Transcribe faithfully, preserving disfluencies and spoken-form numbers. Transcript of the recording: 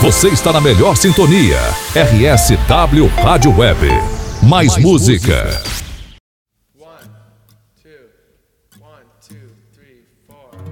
Você está na melhor sintonia. R S W Rádio Web. Mais, Mais música. música. One, two, one, two, three, four.